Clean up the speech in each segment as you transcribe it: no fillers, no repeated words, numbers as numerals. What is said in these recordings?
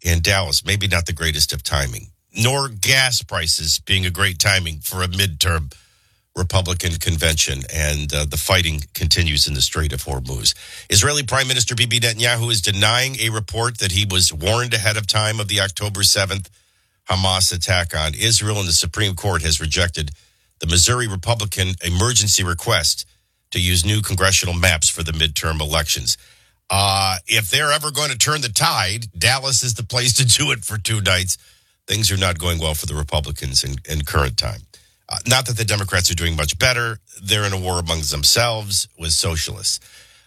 in Dallas. Maybe not the greatest of timing, nor gas prices being a great timing for a midterm Republican convention. And the fighting continues in the Strait of Hormuz. Israeli Prime Minister Bibi Netanyahu is denying a report that he was warned ahead of time of the October 7th Hamas attack on Israel, and the Supreme Court has rejected the Missouri Republican emergency request to use new congressional maps for the midterm elections. If they're ever going to turn the tide, Dallas is the place to do it for 2 nights. Things are not going well for the Republicans in current time. Not that the Democrats are doing much better. They're in a war amongst themselves with socialists.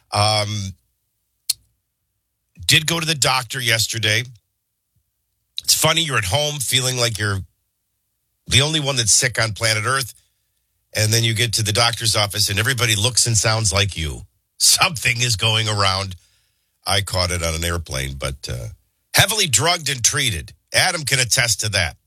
Did go to the doctor yesterday. It's funny, you're at home feeling like you're the only one that's sick on planet Earth, and then you get to the doctor's office and everybody looks and sounds like you. Something is going around. I caught it on an airplane, but heavily drugged and treated. Adam can attest to that.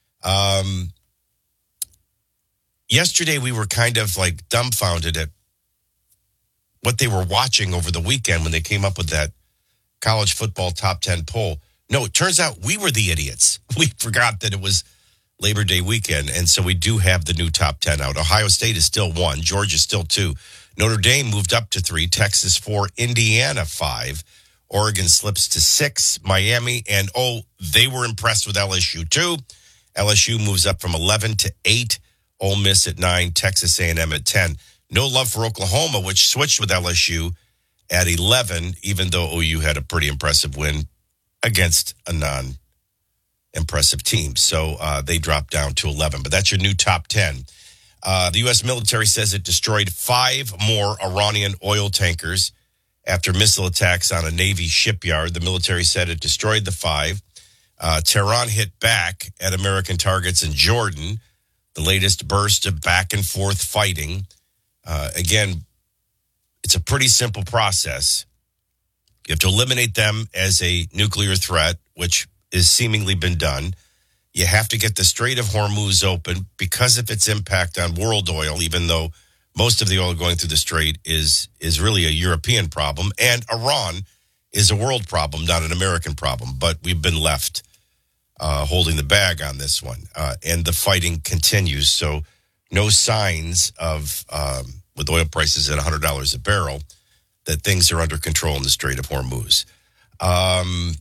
Yesterday, we were kind of like dumbfounded at what they were watching over the weekend when they came up with that college football top 10 poll. No, it turns out we were the idiots. We forgot that it was Labor Day weekend, and so we do have the new top 10 out. Ohio State is still 1. Georgia still 2. Notre Dame moved up to 3. Texas 4. Indiana 5. Oregon slips to 6. Miami, and they were impressed with LSU too. LSU moves up from 11 to 8. Ole Miss at 9. Texas A&M at 10. No love for Oklahoma, which switched with LSU at 11, even though OU had a pretty impressive win against a non-impressive team. So they dropped down to 11. But that's your new top 10. The U.S. military says it destroyed 5 more Iranian oil tankers after missile attacks on a Navy shipyard. The military said it destroyed the 5. Tehran hit back at American targets in Jordan. The latest burst of back and forth fighting. Again, it's a pretty simple process. You have to eliminate them as a nuclear threat, which is seemingly been done. You have to get the Strait of Hormuz open because of its impact on world oil, even though most of the oil going through the strait is really a European problem. And Iran is a world problem, not an American problem. But we've been left holding the bag on this one. And the fighting continues. So no signs of, with oil prices at $100 a barrel, that things are under control in the Strait of Hormuz. On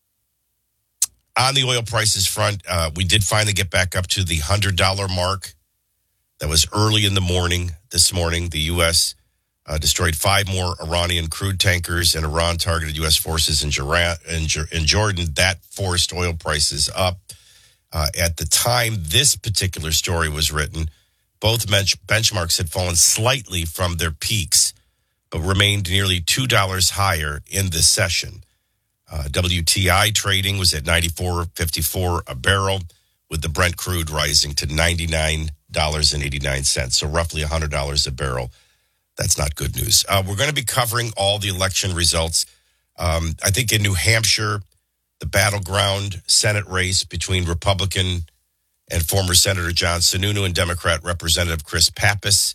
the oil prices front, we did finally get back up to the $100 mark. That was early in the morning this morning. The U.S. Destroyed 5 more Iranian crude tankers, and Iran targeted U.S. forces in Jordan. That forced oil prices up. At the time this particular story was written, both benchmarks had fallen slightly from their peaks, but remained nearly $2 higher in this session. WTI trading was at $94.54 a barrel, with the Brent crude rising to $99.89, so roughly $100 a barrel. That's not good news. We're going to be covering all the election results. I think in New Hampshire, the battleground Senate race between Republican and former Senator John Sununu and Democrat Representative Chris Pappas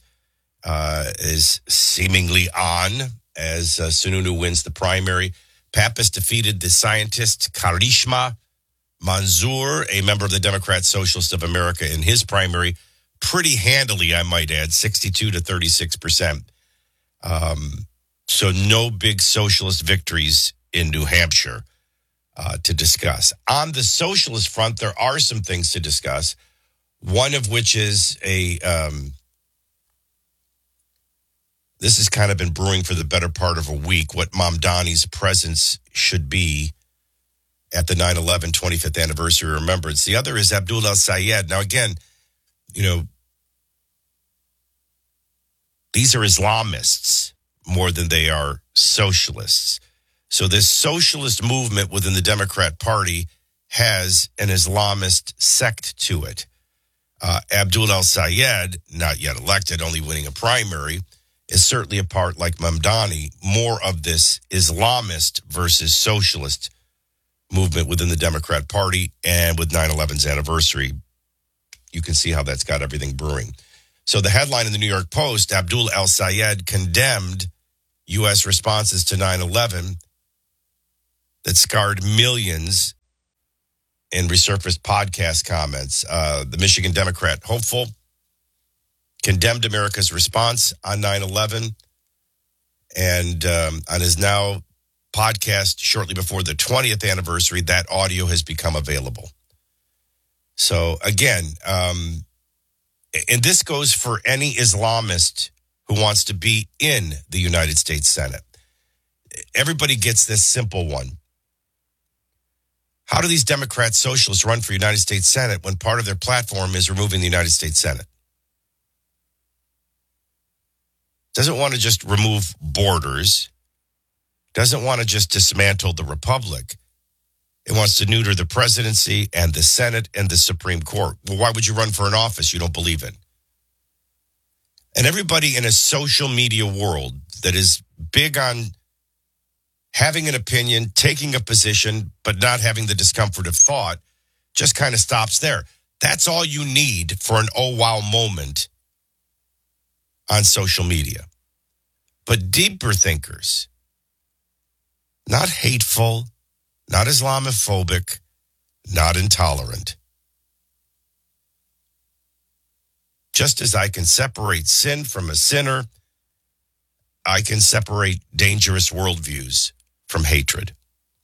is seemingly on as Sununu wins the primary. Pappas defeated the scientist Karishma Manzoor, a member of the Democrat Socialist of America, in his primary pretty handily, I might add, 62 to 36%. So no big socialist victories in New Hampshire to discuss. On the socialist front, there are some things to discuss, one of which is this has kind of been brewing for the better part of a week, what Mamdani's presence should be at the 9/11 25th anniversary remembrance. The other is Abdul El-Sayed. Now, again, these are Islamists more than they are socialists. So this socialist movement within the Democrat Party has an Islamist sect to it. Abdul El-Sayed, not yet elected, only winning a primary, is certainly a part, like Mamdani, more of this Islamist versus socialist movement within the Democrat Party. And with 9/11's anniversary, you can see how that's got everything brewing. So the headline in the New York Post, Abdul El-Sayed condemned U.S. responses to 9/11 that scarred millions in resurfaced podcast comments. The Michigan Democrat hopeful condemned America's response on 9/11, and on his now podcast shortly before the 20th anniversary, that audio has become available. So again, and this goes for any Islamist who wants to be in the United States Senate. Everybody gets this simple one. How do these Democrat socialists run for United States Senate when part of their platform is removing the United States Senate? Doesn't want to just remove borders. Doesn't want to just dismantle the republic. It wants to neuter the presidency and the Senate and the Supreme Court. Well, why would you run for an office you don't believe in? And everybody in a social media world that is big on having an opinion, taking a position, but not having the discomfort of thought, just kind of stops there. That's all you need for an oh wow moment on social media. But deeper thinkers, not hateful, not Islamophobic, not intolerant. Just as I can separate sin from a sinner, I can separate dangerous worldviews from hatred.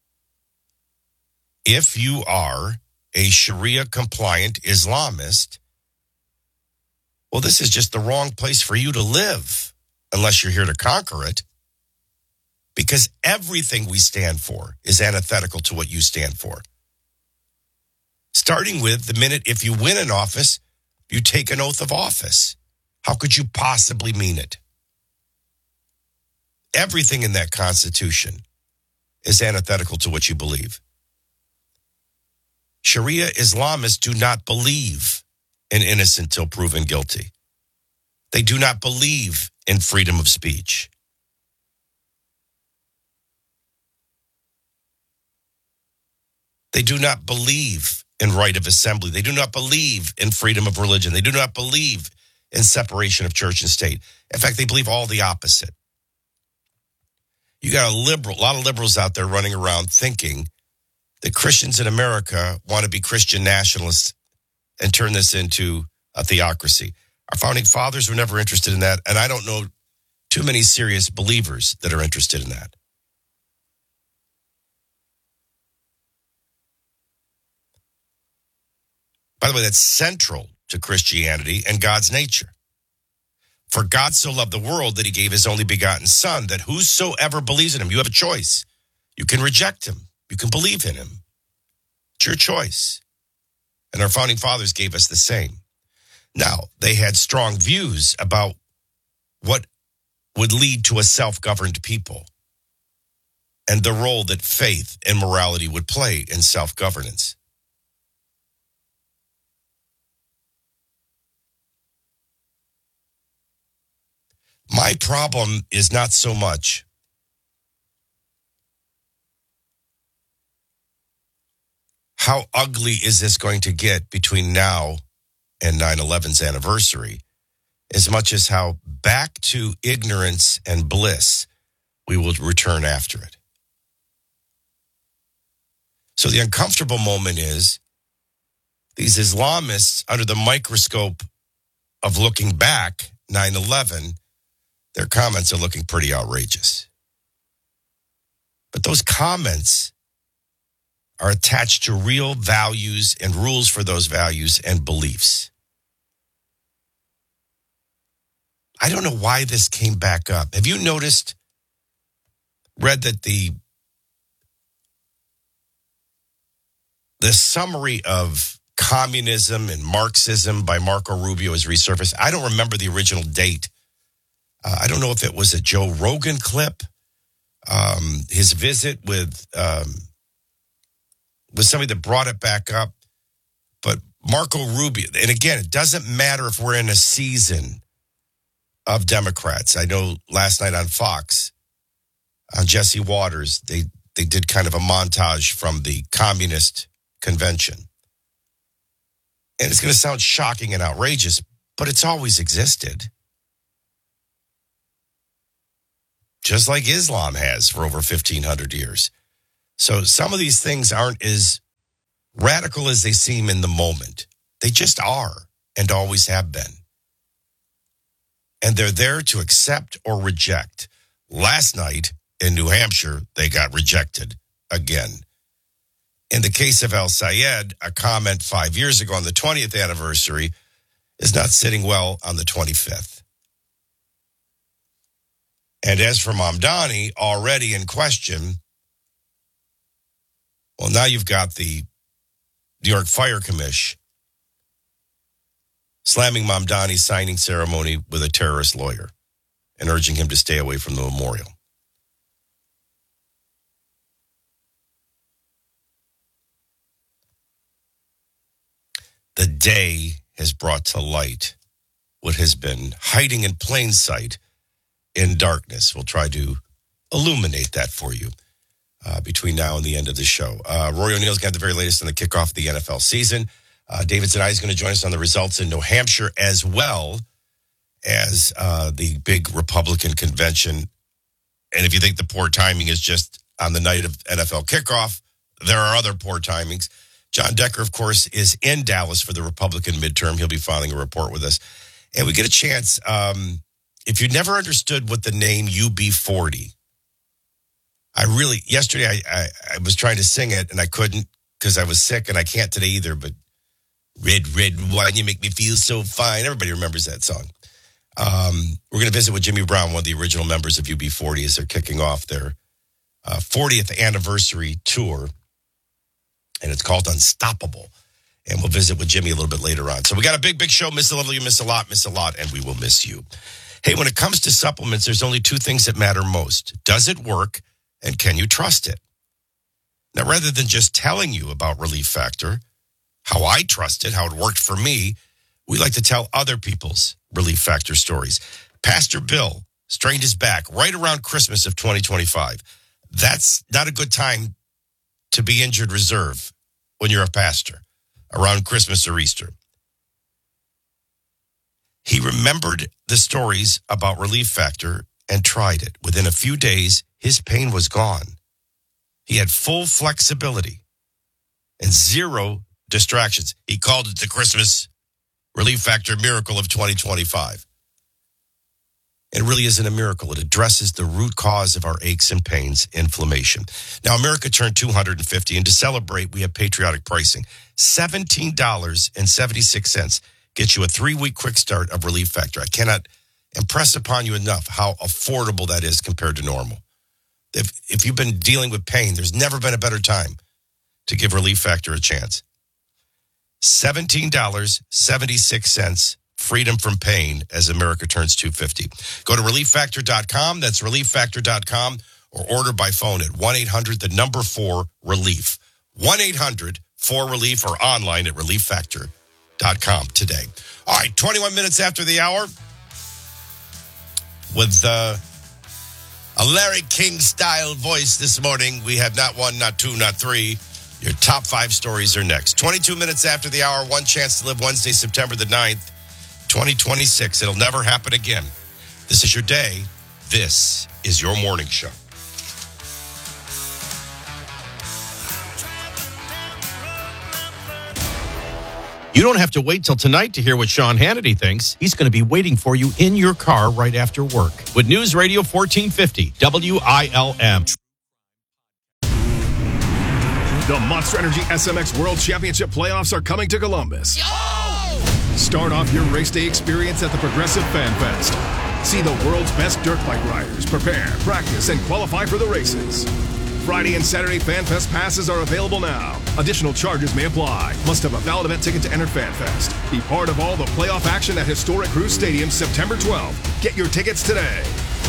If you are a Sharia-compliant Islamist, well, this is just the wrong place for you to live, unless you're here to conquer it. Because everything we stand for is antithetical to what you stand for. Starting with the minute if you win an office, you take an oath of office. How could you possibly mean it? Everything in that Constitution is antithetical to what you believe. Sharia Islamists do not believe in innocent till proven guilty. They do not believe in freedom of speech. They do not believe in right of assembly. They do not believe in freedom of religion. They do not believe in separation of church and state. In fact, they believe all the opposite. You got a lot of liberals out there running around thinking that Christians in America want to be Christian nationalists and turn this into a theocracy. Our founding fathers were never interested in that, and I don't know too many serious believers that are interested in that. By the way, that's central to Christianity and God's nature. For God so loved the world that he gave his only begotten son, that whosoever believes in him, you have a choice. You can reject him. You can believe in him. It's your choice. And our founding fathers gave us the same. Now, they had strong views about what would lead to a self-governed people and the role that faith and morality would play in self-governance. My problem is not so much how ugly is this going to get between now and 9/11's anniversary, as much as how back to ignorance and bliss we will return after it. So the uncomfortable moment is these Islamists, under the microscope of looking back, 9/11, their comments are looking pretty outrageous. But those comments are attached to real values and rules for those values and beliefs. I don't know why this came back up. Have you read that the summary of communism and Marxism by Marco Rubio has resurfaced? I don't remember the original date. I don't know if it was a Joe Rogan clip, his visit with somebody that brought it back up. But Marco Rubio, and again, it doesn't matter if we're in a season of Democrats. I know last night on Fox, on Jesse Waters, they did kind of a montage from the communist convention. And it's going to sound shocking and outrageous, but it's always existed. Just like Islam has for over 1,500 years. So some of these things aren't as radical as they seem in the moment, they just are and always have been. And they're there to accept or reject. Last night in New Hampshire, they got rejected again. In the case of El Sayed, a comment 5 years ago on the 20th anniversary is not sitting well on the 25th. And as for Mamdani, already in question, well, now you've got the New York Fire Commission slamming Mamdani's signing ceremony with a terrorist lawyer and urging him to stay away from the memorial. The day has brought to light what has been hiding in plain sight in darkness. We'll try to illuminate that for you between now and the end of the show. Rory O'Neill's got the very latest on the kickoff of the NFL season. David Zanai is going to join us on the results in New Hampshire, as well as the big Republican convention. And if you think the poor timing is just on the night of NFL kickoff, there are other poor timings. John Decker, of course, is in Dallas for the Republican midterm. He'll be filing a report with us. And we get a chance, if you never understood what the name UB40, yesterday I was trying to sing it and I couldn't because I was sick, and I can't today either, but Red, red wine, you make me feel so fine. Everybody remembers that song. We're going to visit with Jimmy Brown, one of the original members of UB40, as they're kicking off their 40th anniversary tour. And it's called Unstoppable. And we'll visit with Jimmy a little bit later on. So we got a big, big show. Miss a little, you miss a lot, and we will miss you. Hey, when it comes to supplements, there's only two things that matter most. Does it work, and can you trust it? Now, rather than just telling you about Relief Factor, how I trust it, how it worked for me, we like to tell other people's Relief Factor stories. Pastor Bill strained his back right around Christmas of 2025. That's not a good time to be injured reserve when you're a pastor around Christmas or Easter. He remembered the stories about Relief Factor and tried it. Within a few days, his pain was gone. He had full flexibility and zero distractions. He called it the Christmas Relief Factor miracle of 2025. It really isn't a miracle. It addresses the root cause of our aches and pains, inflammation. Now, America turned 250, and to celebrate, we have patriotic pricing. $17.76 gets you a 3-week quick start of Relief Factor. I cannot impress upon you enough how affordable that is compared to normal. If you've been dealing with pain, there's never been a better time to give Relief Factor a chance. $17.76, freedom from pain as America turns 250. Go to ReliefFactor.com. That's ReliefFactor.com, or order by phone at 1-800-4-RELIEF. 1-800-4-RELIEF, or online at ReliefFactor.com today. All right, 21 minutes after the hour with a Larry King-style voice this morning. We have not one, not two, not three. Your top 5 stories are next. 22 minutes after the hour, one chance to live Wednesday, September the 9th, 2026. It'll never happen again. This is your day. This is your morning show. You don't have to wait till tonight to hear what Sean Hannity thinks. He's going to be waiting for you in your car right after work with News Radio 1450 WILM. The Monster Energy SMX World Championship playoffs are coming to Columbus. Start off your race day experience at the Progressive Fan Fest. See the world's best dirt bike riders prepare, practice, and qualify for the races. Friday and Saturday Fan Fest passes are available now. Additional charges may apply. Must have a valid event ticket to enter Fan Fest. Be part of all the playoff action at historic Cruz Stadium September 12th. Get your tickets today.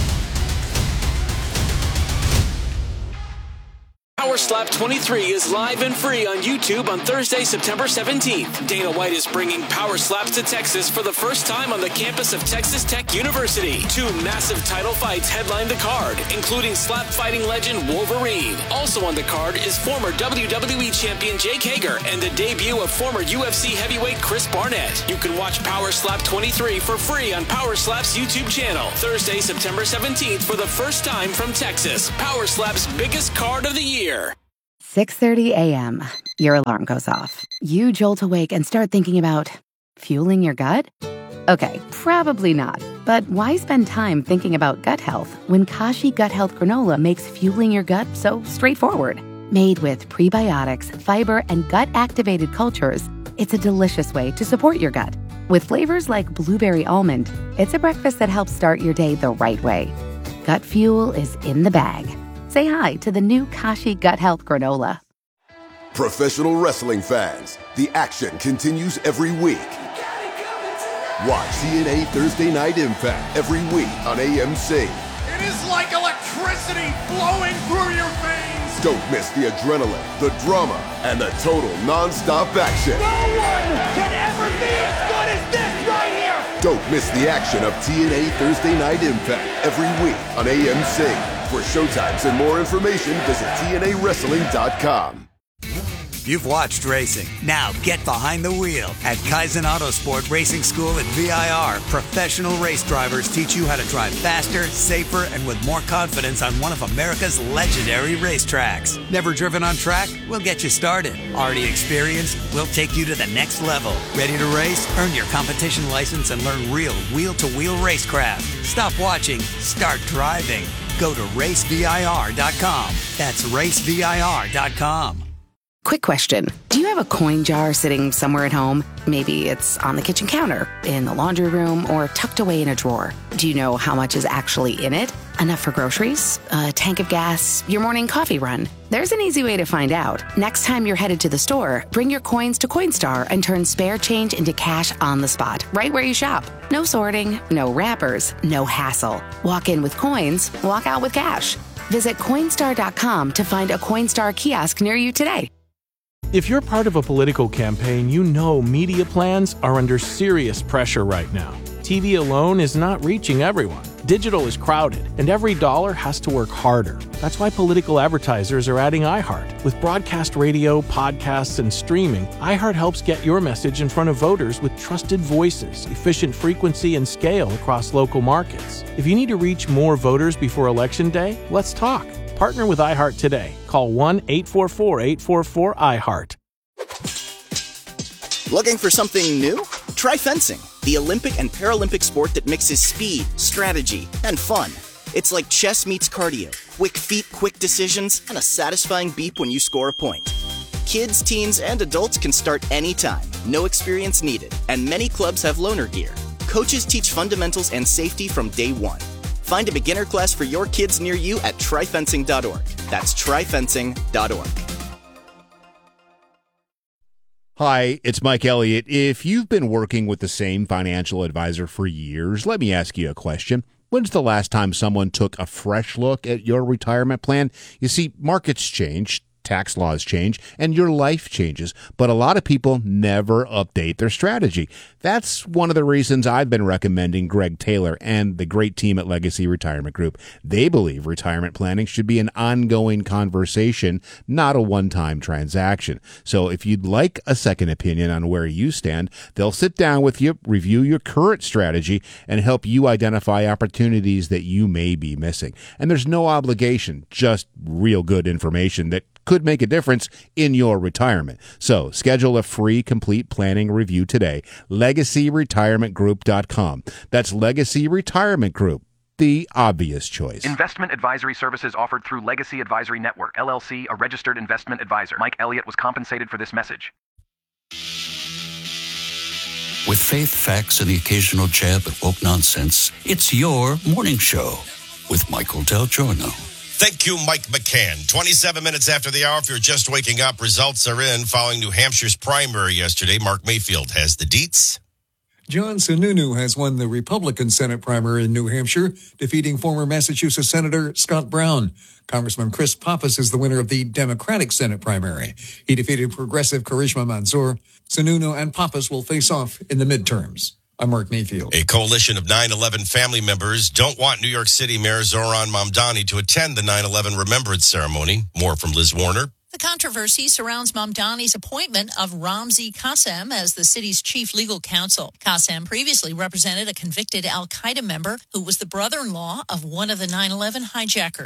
Power Slap 23 is live and free on YouTube on Thursday, September 17th. Dana White is bringing Power Slaps to Texas for the first time on the campus of Texas Tech University. 2 massive title fights headline the card, including slap fighting legend Wolverine. Also on the card is former WWE champion Jake Hager and the debut of former UFC heavyweight Chris Barnett. You can watch Power Slap 23 for free on Power Slap's YouTube channel. Thursday, September 17th for the first time from Texas. Power Slap's biggest card of the year. 6:30 a.m. Your alarm goes off. You jolt awake and start thinking about fueling your gut? Okay, probably not. But why spend time thinking about gut health when Kashi Gut Health Granola makes fueling your gut so straightforward? Made with prebiotics, fiber, and gut-activated cultures, it's a delicious way to support your gut. With flavors like blueberry almond, it's a breakfast that helps start your day the right way. Gut fuel is in the bag. Say hi to the new Kashi Gut Health Granola. Professional wrestling fans, the action continues every week. Watch TNA Thursday Night Impact every week on AMC. It is like electricity flowing through your veins. Don't miss the adrenaline, the drama, and the total non-stop action. No one can ever be as good as this right here. Don't miss the action of TNA Thursday Night Impact every week on AMC. For showtimes and more information, visit TNAWrestling.com. You've watched racing. Now get behind the wheel. At Kaizen Autosport Racing School at VIR, professional race drivers teach you how to drive faster, safer, and with more confidence on one of America's legendary racetracks. Never driven on track? We'll get you started. Already experienced? We'll take you to the next level. Ready to race? Earn your competition license and learn real wheel-to-wheel racecraft. Stop watching. Start driving. Go to racevir.com. That's racevir.com. Quick question. Do you have a coin jar sitting somewhere at home? Maybe it's on the kitchen counter, in the laundry room, or tucked away in a drawer. Do you know how much is actually in it? Enough for groceries? A tank of gas? Your morning coffee run? There's an easy way to find out. Next time you're headed to the store, bring your coins to Coinstar and turn spare change into cash on the spot, right where you shop. No sorting, no wrappers, no hassle. Walk in with coins, walk out with cash. Visit Coinstar.com to find a Coinstar kiosk near you today. If you're part of a political campaign, you know media plans are under serious pressure right now. TV alone is not reaching everyone. Digital is crowded, and every dollar has to work harder. That's why political advertisers are adding iHeart. With broadcast radio, podcasts, and streaming, iHeart helps get your message in front of voters with trusted voices, efficient frequency, and scale across local markets. If you need to reach more voters before Election Day, let's talk. Partner with iHeart today. Call 1-844-844-iHeart. Looking for something new? Try fencing, the Olympic and Paralympic sport that mixes speed, strategy, and fun. It's like chess meets cardio. Quick feet, quick decisions, and a satisfying beep when you score a point. Kids, teens, and adults can start anytime. No experience needed. And many clubs have loaner gear. Coaches teach fundamentals and safety from day one. Find a beginner class for your kids near you at tryfencing.org. That's tryfencing.org. Hi, it's Mike Elliott. If you've been working with the same financial advisor for years, let me ask you a question. When's the last time someone took a fresh look at your retirement plan? You see, markets change, tax laws change, and your life changes, but a lot of people never update their strategy. That's one of the reasons I've been recommending Greg Taylor and the great team at Legacy Retirement Group. They believe retirement planning should be an ongoing conversation, not a one-time transaction. So if you'd like a second opinion on where you stand, they'll sit down with you, review your current strategy, and help you identify opportunities that you may be missing. And there's no obligation, just real good information that could make a difference in your retirement. So schedule a free complete planning review today. LegacyRetirementGroup.com. That's Legacy Retirement Group, the obvious choice. Investment advisory services offered through Legacy Advisory Network, LLC, a registered investment advisor. Mike Elliott was compensated for this message. With faith, facts, and the occasional jab at woke nonsense, it's your morning show with Michael Del Giorno. Thank you, Mike McCann. 27 minutes after the hour, if you're just waking up, results are in following New Hampshire's primary yesterday. Mark Mayfield has the deets. John Sununu has won the Republican Senate primary in New Hampshire, defeating former Massachusetts Senator Scott Brown. Congressman Chris Pappas is the winner of the Democratic Senate primary. He defeated progressive Karishma Mansour. Sununu and Pappas will face off in the midterms. I'm Mark Mayfield. A coalition of 9/11 family members don't want New York City Mayor Zohran Mamdani to attend the 9/11 remembrance ceremony. More from Liz Warner. The controversy surrounds Mamdani's appointment of Ramzi Qassem as the city's chief legal counsel. Qassem previously represented a convicted al-Qaeda member who was the brother-in-law of one of the 9/11 hijackers.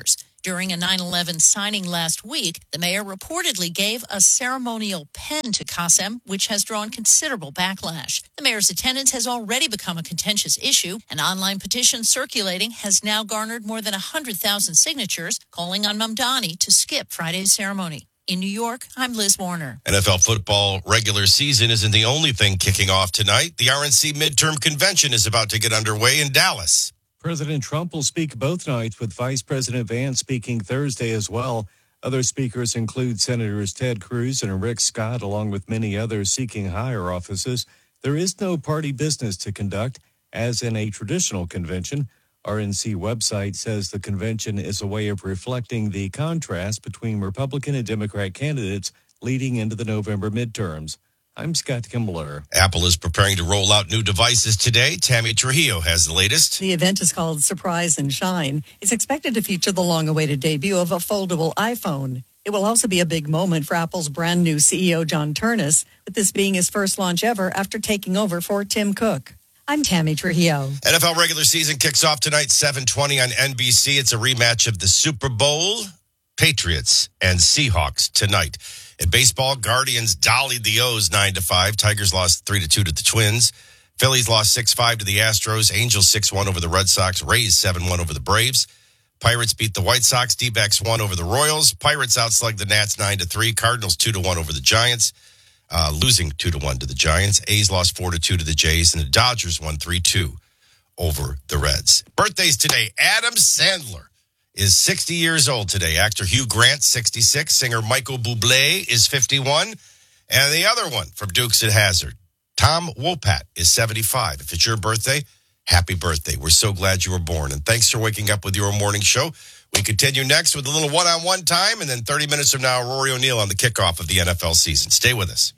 During a 9/11 signing last week, the mayor reportedly gave a ceremonial pen to Qasem, which has drawn considerable backlash. The mayor's attendance has already become a contentious issue. An online petition circulating has now garnered more than 100,000 signatures, calling on Mamdani to skip Friday's ceremony. In New York, I'm Liz Warner. NFL football regular season isn't the only thing kicking off tonight. The RNC midterm convention is about to get underway in Dallas. President Trump will speak both nights, with Vice President Vance speaking Thursday as well. Other speakers include Senators Ted Cruz and Rick Scott, along with many others seeking higher offices. There is no party business to conduct, as in a traditional convention. RNC website says the convention is a way of reflecting the contrast between Republican and Democrat candidates leading into the November midterms. I'm Scott Kimbler. Apple is preparing to roll out new devices today. Tammy Trujillo has the latest. The event is called Surprise and Shine. It's expected to feature the long-awaited debut of a foldable iPhone. It will also be a big moment for Apple's brand new CEO, John Ternus, with this being his first launch ever after taking over for Tim Cook. I'm Tammy Trujillo. NFL regular season kicks off tonight, 7:20 on NBC. It's a rematch of the Super Bowl. Patriots and Seahawks tonight. In baseball, Guardians dollied the O's 9-5. Tigers lost 3-2 to the Twins. Phillies lost 6-5 to the Astros. Angels 6-1 over the Red Sox. Rays 7-1 over the Braves. Pirates beat the White Sox. D-backs 1 over the Royals. Pirates outslugged the Nats 9-3. Cardinals 2-1 over the Giants, losing 2-1 to the Giants. A's lost 4-2 to the Jays, and the Dodgers won 3-2 over the Reds. Birthdays today. Adam Sandler is 60 years old today. Actor Hugh Grant, 66. Singer Michael Bublé is 51. And the other one from Dukes of Hazzard, Tom Wopat, is 75. If it's your birthday, happy birthday. We're so glad you were born. And thanks for waking up with your morning show. We continue next with a little one-on-one time, and then 30 minutes from now, Rory O'Neal on the kickoff of the NFL season. Stay with us.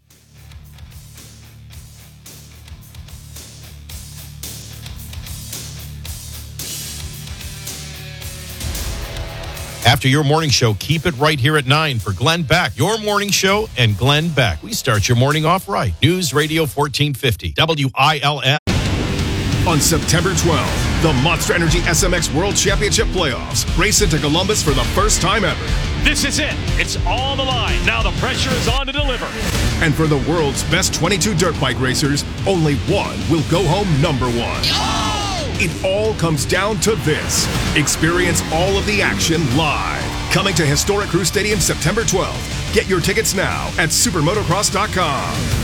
After your morning show, keep it right here at 9 for Glenn Beck. Your morning show and Glenn Beck. We start your morning off right. News Radio 1450, WILF. On September 12th, the Monster Energy SMX World Championship Playoffs race into Columbus for the first time ever. This is it. It's on the line. Now the pressure is on to deliver. And for the world's best 22 dirt bike racers, only one will go home number one. It all comes down to this. Experience all of the action live. Coming to Historic Crew Stadium September 12th. Get your tickets now at supermotocross.com.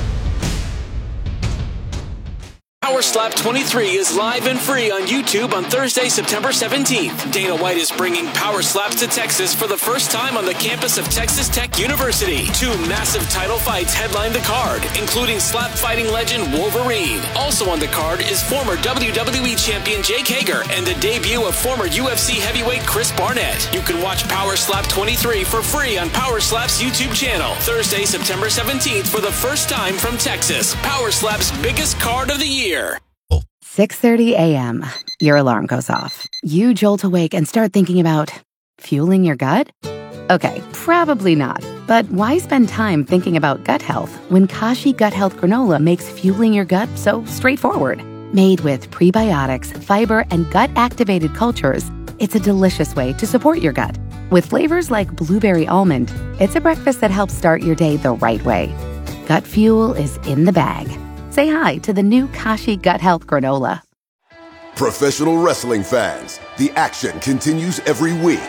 Power Slap 23 is live and free on YouTube on Thursday, September 17th. Dana White is bringing Power Slaps to Texas for the first time on the campus of Texas Tech University. 2 massive title fights headline the card, including slap fighting legend Wolverine. Also on the card is former WWE champion Jake Hager and the debut of former UFC heavyweight Chris Barnett. You can watch Power Slap 23 for free on Power Slap's YouTube channel. Thursday, September 17th for the first time from Texas. Power Slap's biggest card of the year. 6:30 a.m. Your alarm goes off. You jolt awake and start thinking about fueling your gut? Okay, probably not. But why spend time thinking about gut health when Kashi Gut Health Granola makes fueling your gut so straightforward? Made with prebiotics, fiber, and gut-activated cultures, it's a delicious way to support your gut. With flavors like blueberry almond, it's a breakfast that helps start your day the right way. Gut fuel is in the bag. Say hi to the new Kashi Gut Health Granola. Professional wrestling fans, the action continues every week.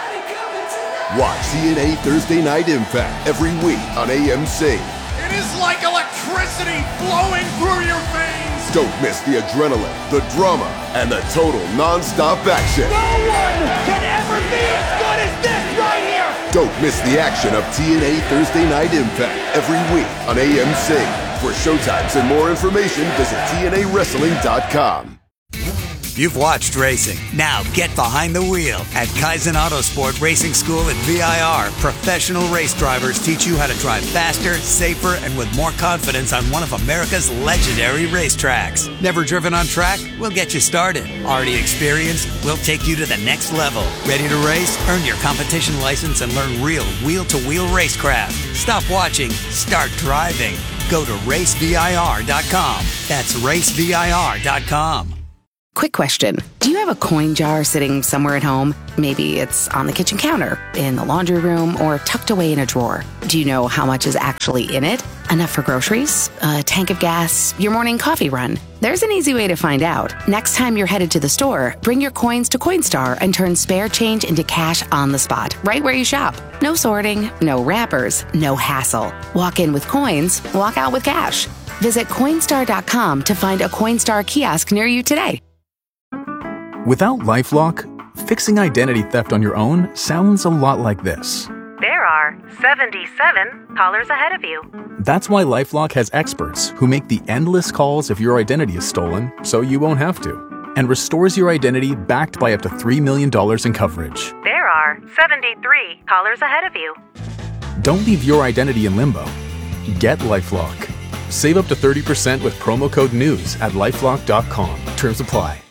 Watch TNA Thursday Night Impact every week on AMC. It is like electricity flowing through your veins. Don't miss the adrenaline, the drama, and the total non-stop action. No one can ever be as good as this right here. Don't miss the action of TNA Thursday Night Impact every week on AMC. For showtimes and more information, visit TNAWrestling.com. You've watched racing. Now get behind the wheel. At Kaizen Autosport Racing School at VIR, professional race drivers teach you how to drive faster, safer, and with more confidence on one of America's legendary racetracks. Never driven on track? We'll get you started. Already experienced? We'll take you to the next level. Ready to race? Earn your competition license and learn real wheel-to-wheel racecraft. Stop watching. Start driving. Go to racevir.com. That's racevir.com. Quick question. Do you have a coin jar sitting somewhere at home? Maybe it's on the kitchen counter, in the laundry room, or tucked away in a drawer. Do you know how much is actually in it? Enough for groceries? A tank of gas? Your morning coffee run? There's an easy way to find out. Next time you're headed to the store, bring your coins to Coinstar and turn spare change into cash on the spot, right where you shop. No sorting, no wrappers, no hassle. Walk in with coins, walk out with cash. Visit Coinstar.com to find a Coinstar kiosk near you today. Without LifeLock, fixing identity theft on your own sounds a lot like this. There are 77 callers ahead of you. That's why LifeLock has experts who make the endless calls if your identity is stolen, so you won't have to, and restores your identity backed by up to $3 million in coverage. There are 73 callers ahead of you. Don't leave your identity in limbo. Get LifeLock. Save up to 30% with promo code NEWS at LifeLock.com. Terms apply.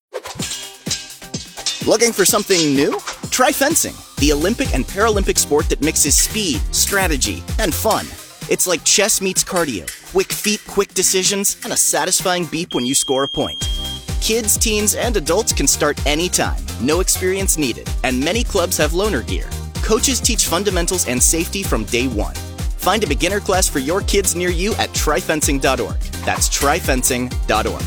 Looking for something new? Try fencing, the Olympic and Paralympic sport that mixes speed, strategy, and fun. It's like chess meets cardio, quick feet, quick decisions, and a satisfying beep when you score a point. Kids, teens, and adults can start anytime, no experience needed, and many clubs have loaner gear. Coaches teach fundamentals and safety from day one. Find a beginner class for your kids near you at tryfencing.org. That's tryfencing.org.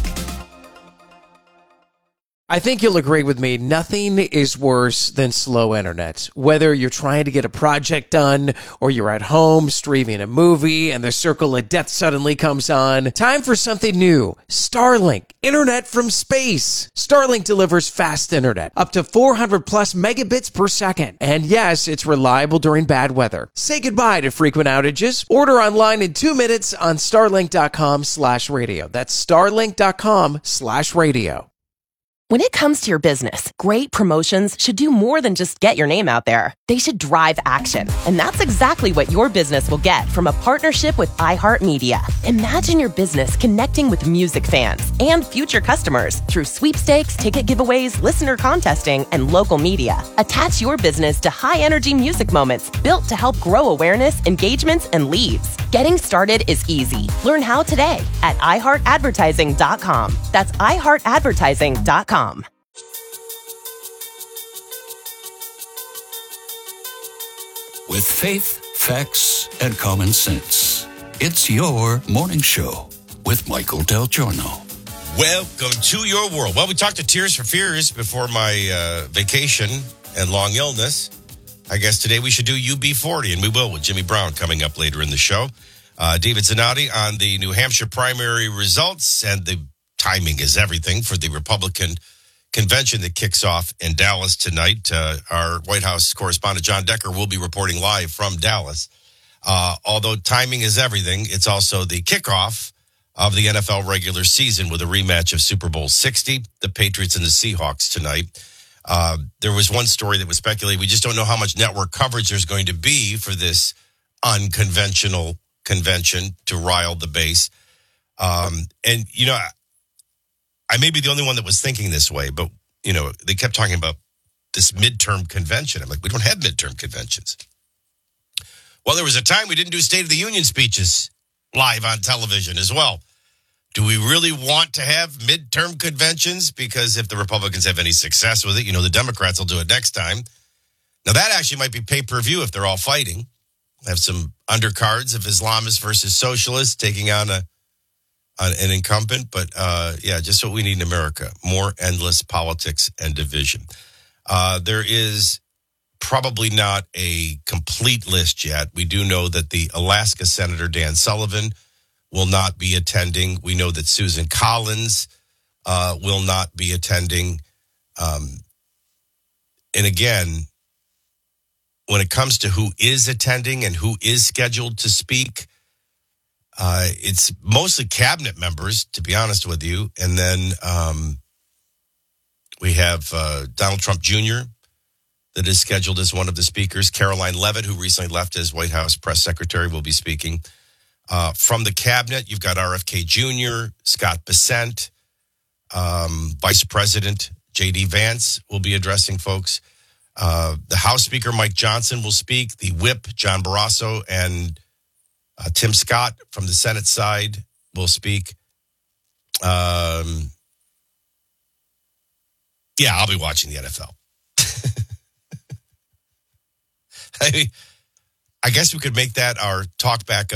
I think you'll agree with me, nothing is worse than slow internet. Whether you're trying to get a project done or you're at home streaming a movie and the circle of death suddenly comes on, time for something new. Starlink, internet from space. Starlink delivers fast internet, up to 400 plus megabits per second. And yes, it's reliable during bad weather. Say goodbye to frequent outages. Order online in 2 minutes on starlink.com/radio. That's starlink.com/radio. When it comes to your business, great promotions should do more than just get your name out there. They should drive action. And that's exactly what your business will get from a partnership with iHeartMedia. Imagine your business connecting with music fans and future customers through sweepstakes, ticket giveaways, listener contesting, and local media. Attach your business to high-energy music moments built to help grow awareness, engagements, and leads. Getting started is easy. Learn how today at iHeartAdvertising.com. That's iHeartAdvertising.com. With faith, facts, and common sense, it's your morning show with Michael Del Giorno. Welcome to your world. Well, we talked to Tears for Fears before my vacation and long illness. I guess today we should do UB40, and we will with Jimmy Brown coming up later in the show. David Zanotti on the New Hampshire primary results, and the timing is everything for the Republican convention that kicks off in Dallas tonight. Our White House correspondent John Decker will be reporting live from Dallas. Although timing is everything, it's also the kickoff of the NFL regular season with a rematch of Super Bowl 60, the Patriots and the Seahawks tonight. There was one story that was speculated. We just don't know how much network coverage there's going to be for this unconventional convention to rile the base. And, you know, I may be the only one that was thinking this way, but, you know, they kept talking about this midterm convention. I'm like, we don't have midterm conventions. Well, there was a time we didn't do State of the Union speeches live on television as well. Do we really want to have midterm conventions? Because if the Republicans have any success with it, you know, the Democrats will do it next time. Now, that actually might be pay-per-view if they're all fighting. Have some undercards of Islamists versus socialists taking on an incumbent, but yeah, just what we need in America, more endless politics and division. There is probably not a complete list yet. We do know that the Alaska Senator Dan Sullivan will not be attending. We know that Susan Collins will not be attending. And again, when it comes to who is attending and who is scheduled to speak, it's mostly cabinet members, to be honest with you. And then we have Donald Trump Jr. that is scheduled as one of the speakers. Caroline Leavitt, who recently left as White House press secretary, will be speaking. From the cabinet, you've got RFK Jr., Scott Bessent, Vice President J.D. Vance will be addressing folks. The House Speaker, Mike Johnson, will speak. The Whip, John Barrasso, and Tim Scott from the Senate side will speak. Yeah, I'll be watching the NFL. I guess we could make that our talk back